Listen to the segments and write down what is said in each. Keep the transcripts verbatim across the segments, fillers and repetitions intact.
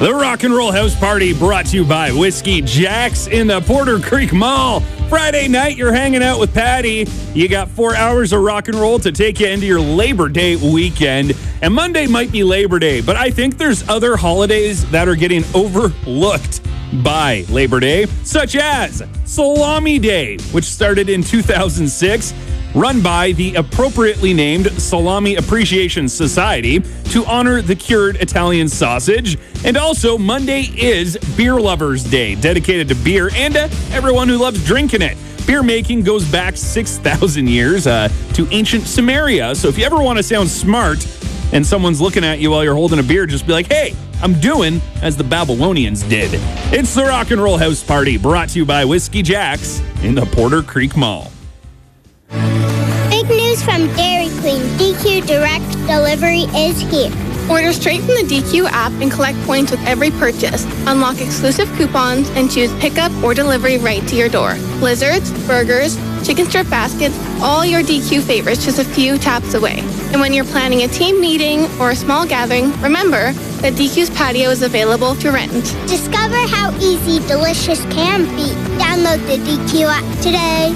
The Rock and Roll House Party brought to you by Whiskey Jack's in the Porter Creek Mall. Friday night, you're hanging out with Patty. You got four hours of rock and roll to take you into your Labor Day weekend. And Monday might be Labor Day, but I think there's other holidays that are getting overlooked by Labor Day, such as Salami Day, which started in two thousand six. Run by the appropriately named Salami Appreciation Society to honor the cured Italian sausage. And also, Monday is Beer Lovers Day, dedicated to beer and to everyone who loves drinking it. Beer making goes back six thousand years uh, to ancient Samaria. So if you ever want to sound smart and someone's looking at you while you're holding a beer, just be like, hey, I'm doing as the Babylonians did. It's the Rock and Roll House Party, brought to you by Whiskey Jack's in the Porter Creek Mall. Big news from Dairy Queen. D Q Direct Delivery is here. Order straight from the D Q app and collect points with every purchase. Unlock exclusive coupons and choose pickup or delivery right to your door. Blizzards, burgers, chicken strip baskets, all your D Q favorites just a few taps away. And when you're planning a team meeting or a small gathering, remember that D Q's patio is available to rent. Discover how easy delicious can be. Download the D Q app today.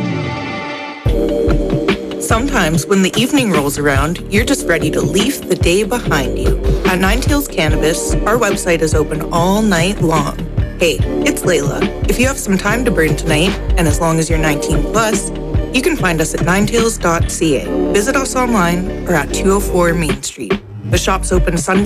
Sometimes when the evening rolls around, you're just ready to leave the day behind you. At Nine Tails Cannabis, our website is open all night long. Hey, it's Layla. If you have some time to burn tonight, and as long as you're nineteen plus, you can find us at nine tails dot c a. Visit us online or at two oh four Main Street. The shop's open Sunday